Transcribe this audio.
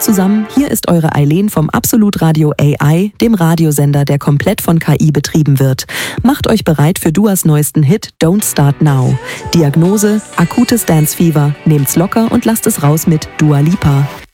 zusammen, hier ist eure Eileen vom Absolut Radio AI, dem Radiosender, der komplett von KI betrieben wird. Macht euch bereit für Duas neuesten Hit Don't Start Now. Diagnose: akutes Dance Fever. Nehmt's locker und lasst es raus mit Dua Lipa.